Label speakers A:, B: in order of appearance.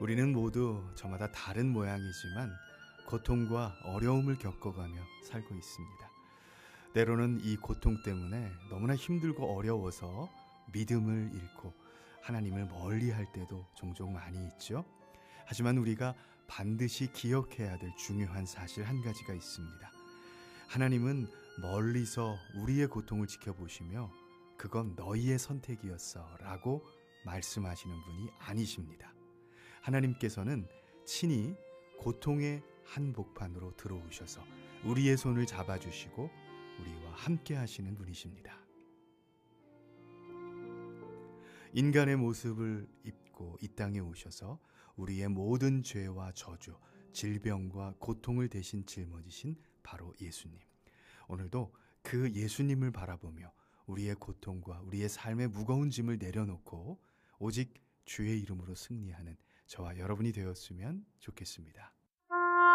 A: 우리는 모두 저마다 다른 모양이지만 고통과 어려움을 겪어가며 살고 있습니다. 때로는 이 고통 때문에 너무나 힘들고 어려워서 믿음을 잃고 하나님을 멀리할 때도 종종 많이 있죠. 하지만 우리가 반드시 기억해야 될 중요한 사실 한 가지가 있습니다. 하나님은 멀리서 우리의 고통을 지켜보시며 그건 너희의 선택이었어 라고 말씀하시는 분이 아니십니다. 하나님께서는 친히 고통의 한복판으로 들어오셔서 우리의 손을 잡아주시고 우리와 함께 하시는 분이십니다. 인간의 모습을 입고 이 땅에 오셔서 우리의 모든 죄와 저주, 질병과 고통을 대신 짊어지신 바로 예수님. 오늘도 그 예수님을 바라보며 우리의 고통과 우리의 삶의 무거운 짐을 내려놓고 오직 주의 이름으로 승리하는 저와 여러분이 되었으면 좋겠습니다.